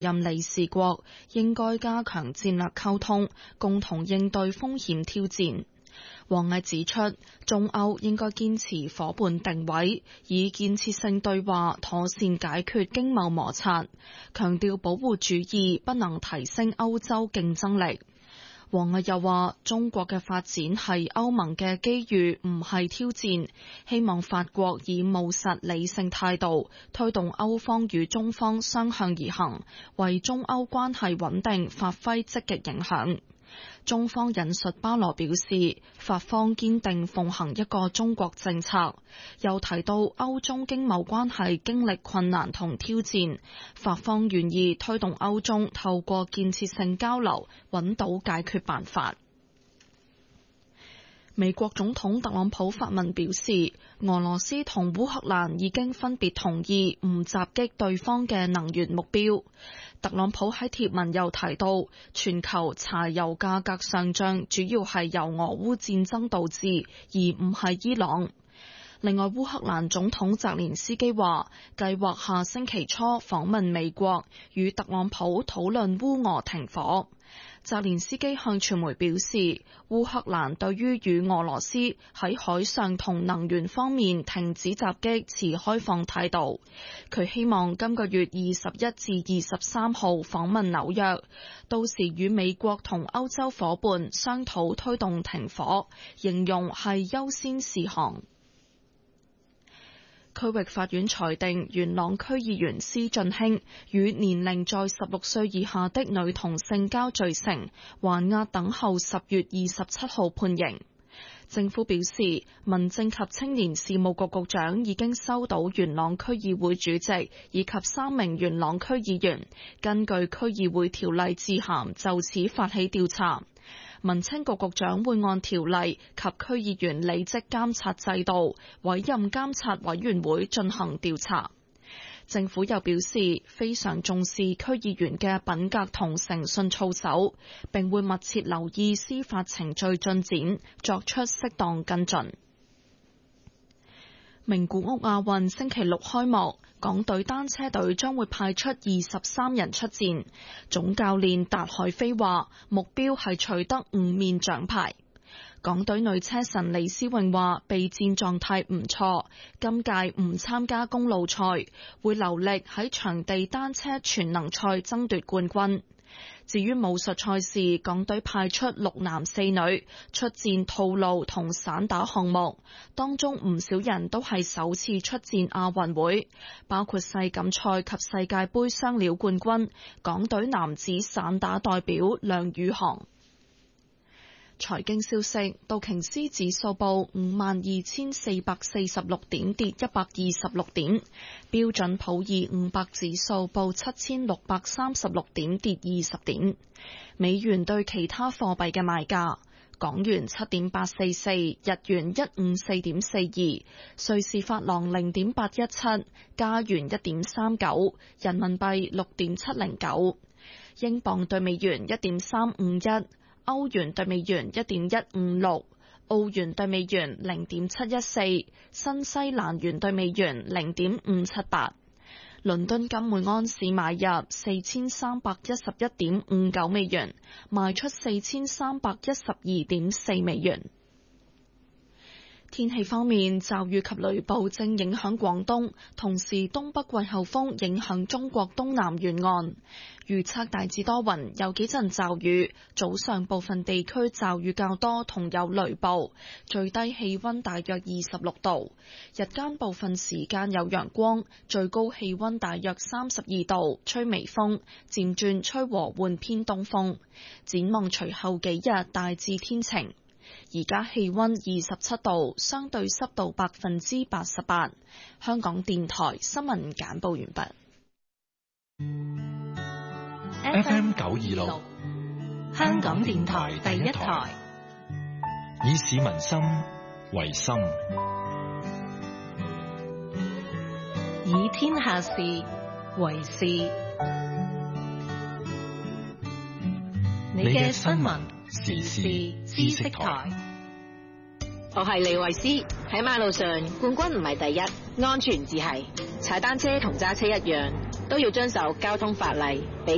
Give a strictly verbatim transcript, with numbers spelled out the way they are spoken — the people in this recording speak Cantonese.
任理事國應該加強戰略溝通，共同應對風險挑戰。王毅指出，中歐應該堅持夥伴定位，以建設性對話妥善解決經貿摩擦，強調保護主義不能提升歐洲競爭力。王毅又話，中國嘅發展係歐盟嘅機遇，唔係挑戰，希望法國以務實理性態度推動歐方與中方相向而行，為中歐關係穩定發揮積極影響。中方引述巴羅表示，法方堅定奉行一個中國政策，又提到歐中經貿關係經歷困難同挑戰，法方願意推動歐中透過建設性交流揾到解決辦法。美國總統特朗普發文表示，俄羅斯同烏克蘭已經分別同意唔襲擊對方嘅能源目標。特朗普喺貼文又提到，全球柴油價格上漲主要係由俄烏戰爭導致，而唔係伊朗。另外，烏克蘭總統澤連斯基話，計劃下星期初訪問美國，與特朗普討論烏俄停火。澤連斯基向傳媒表示，烏克蘭對於與俄羅斯喺海上同能源方面停止襲擊持開放態度。佢希望今個月二十一至二十三號訪問紐約，到時與美國同歐洲夥伴商討推動停火，形容係優先事項。區域法院裁定元朗區議員施俊興與年齡在十六歲以下的女童性交罪成，還押等候十月二十七號判刑。政府表示，民政及青年事務局局長已經收到元朗區議會主席以及三名元朗區議員根據區議會條例致函就此發起調查。民青局局長會按條例及區議員履職監察制度委任監察委員會進行調查。政府又表示非常重視區議員嘅品格同誠信操守，並會密切留意司法程序進展，作出適當跟進。名古屋亞運星期六開幕，港隊單車隊將會派出二十三人出戰。總教練達海飛話，目標係取得五面獎牌。港隊女車神李思穎話，備戰狀態唔錯，今屆唔參加公路賽，會留力喺場地單車全能賽爭奪冠軍。至於武術賽事，港隊派出六男四女出戰套路同散打項目，當中唔少人都係首次出戰亞運會，包括世錦賽及世界盃雙料冠軍港隊男子散打代表梁宇航。財經消息，道瓊斯指數報五萬二千四百四十六點，跌一百二十六點；標準普爾五百指數報七千六百三十六點，跌二十點。美元對其他貨幣嘅賣價：港元七點八四四，日元一五四點四二，瑞士法郎零點八一七，加元一點三九，人民幣六點七零九，英鎊對美元一點三五一。歐元對美元一點一五六，澳元對美元零點七一四，新西蘭元對美元零點五七八。倫敦金每安士買入四千三百一十一點五九美元，賣出四千三百一十二點四美元。天氣方面，驟雨及雷暴正影響廣東，同時東北季候風影響中國東南沿岸。預測大致多雲，有幾陣驟雨，早上部分地區驟雨較多，同有雷暴。最低氣溫大約二十六度，日間部分時間有陽光，最高氣溫大約三十二度，吹微風，漸轉吹和緩偏東風。展望隨後幾日大致天晴。而家氣溫二十七度，相對濕度百分之八十八。香港電台新聞簡報完畢。 F M 九二六， 香港電台第一台， 以市民心為心， 以天下事為事。你嘅新聞時事知識台。 我係李慧詩，喺馬路上冠軍唔係第一，安全至係。踩單車同揸車一樣，都要遵守交通法例，俾